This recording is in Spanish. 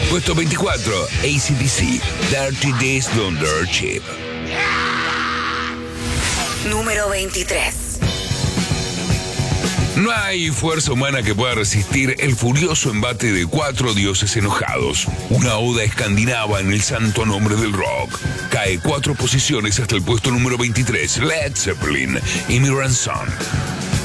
Puesto 24, AC/DC, Dirty Days Don't Dirt Cheap. Número 23. No hay fuerza humana que pueda resistir el furioso embate de 4 dioses enojados. Una oda escandinava en el santo nombre del rock. Cae 4 posiciones hasta el puesto número 23, Led Zeppelin, Immigrant Song.